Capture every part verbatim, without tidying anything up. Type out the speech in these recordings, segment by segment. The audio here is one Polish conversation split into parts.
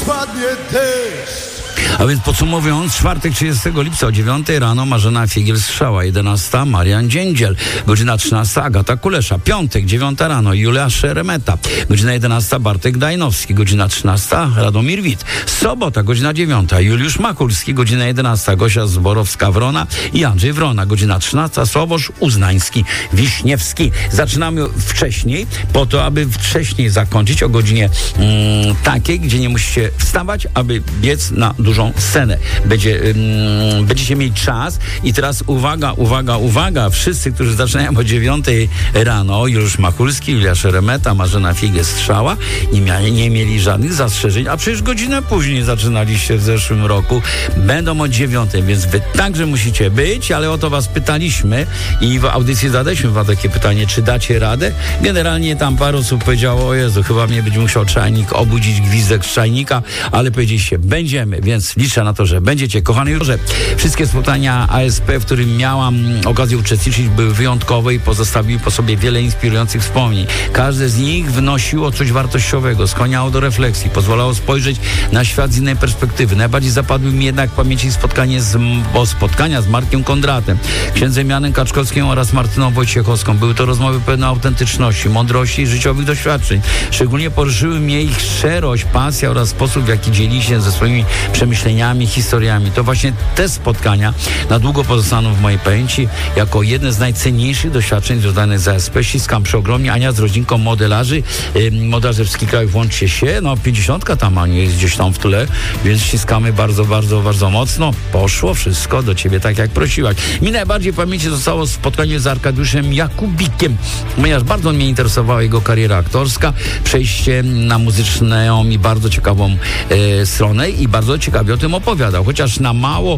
spadnie deszcz. A więc podsumowując, czwartek trzydziestego lipca o dziewiątej rano Marzena Figiel-Strzała, jedenasta Marian Dziędziel, godzina trzynasta Agata Kulesza, piątek dziewiąta rano Julia Szeremeta, godzina jedenasta Bartek Dajnowski, godzina trzynasta Radomir Wit, sobota godzina dziewiąta Juliusz Makulski, godzina jedenasta Gosia Zborowska-Wrona i Andrzej Wrona, godzina trzynasta Sławosz Uznański-Wiśniewski. Zaczynamy wcześniej, po to, aby wcześniej zakończyć o godzinie mm, takiej, gdzie nie musicie wstawać, aby biec na dużą scenę. Będzie, um, będziecie mieć czas i teraz uwaga, uwaga, uwaga, wszyscy, którzy zaczynają o dziewiątej rano, Juliusz Machulski, Julia Szeremeta, Marzena Figiel-Strzała, nie, mia- nie mieli żadnych zastrzeżeń, a przecież godzinę później zaczynaliście w zeszłym roku, będą o dziewiątej, więc wy także musicie być, ale o to was pytaliśmy i w audycji zadaliśmy wam takie pytanie, czy dacie radę? Generalnie tam parę osób powiedziało, o Jezu, chyba mnie będzie musiał czajnik obudzić, gwizdek z czajnika, ale powiedzieliście, będziemy, więc liczę na to, że będziecie. Kochany Jurze, wszystkie spotkania A S P, w którym miałam okazję uczestniczyć, były wyjątkowe i pozostawiły po sobie wiele inspirujących wspomnień. Każde z nich wnosiło coś wartościowego, skłaniało do refleksji, pozwalało spojrzeć na świat z innej perspektywy. Najbardziej zapadły mi jednak w pamięci spotkanie z, bo spotkania z Markiem Kondratem, księdzem Janem Kaczkowskim oraz Martyną Wojciechowską. Były to rozmowy pełne autentyczności, mądrości i życiowych doświadczeń. Szczególnie poruszyły mnie ich szczerość, pasja oraz sposób, w jaki dzieli się ze swoimi przemyśleniami, historiami. To właśnie te spotkania na długo pozostaną w mojej pamięci jako jedne z najcenniejszych doświadczeń związanych z A S P. Ściskam przeogromnie. Ania z rodzinką modelarzy, yy, modelarzy wszystkich krajów, włączcie się. No, pięćdziesiątka tam, Aniu, jest gdzieś tam w tle, więc ściskamy bardzo, bardzo, bardzo mocno. Poszło wszystko do ciebie tak, jak prosiłaś. Mi najbardziej w pamięci zostało spotkanie z Arkadiuszem Jakubikiem, ponieważ bardzo mnie interesowała jego kariera aktorska, przejście na muzyczną i bardzo ciekawą e, stronę i bardzo ciekawie o tym opowiadał. Chociaż na mało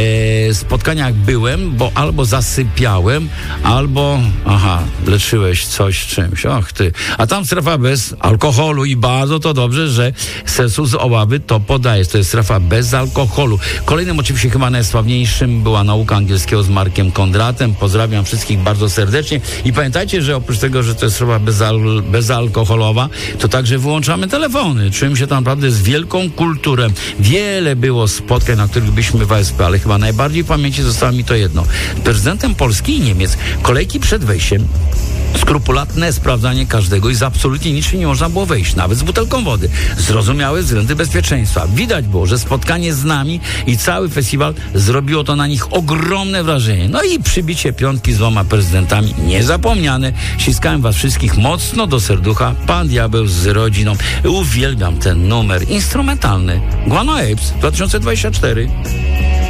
e, spotkaniach byłem, bo albo zasypiałem, albo aha, leczyłeś coś czymś. Och ty. A tam strefa bez alkoholu i bardzo to dobrze, że Sercu z Oławy to podaje. To jest strefa bez alkoholu. Kolejnym oczywiście chyba najsławniejszym była nauka angielskiego z Markiem Kondratem. Pozdrawiam wszystkich bardzo serdecznie i pamiętajcie, że oprócz tego, że to jest strefa bezal- bezalkoholowa, to także wyłączamy telefony. Czułem się tam naprawdę z wielką kulturą. Wiele było spotkań, na których byliśmy w A S P, ale chyba najbardziej w pamięci zostało mi to jedno. Prezydentem Polski i Niemiec kolejki przed wejściem, skrupulatne sprawdzanie każdego i z absolutnie niczym nie można było wejść, nawet z butelką wody. Zrozumiałe względy bezpieczeństwa. Widać było, że spotkanie z nami i cały festiwal zrobiło to na nich ogromne wrażenie. No i przybicie piątki z dwoma prezydentami niezapomniane. Ściskałem was wszystkich mocno do serducha. Pan Diabeł z rodziną. Uwielbiam ten numer instrumentalny. Guano Apes dwa tysiące dwudziesty czwarty.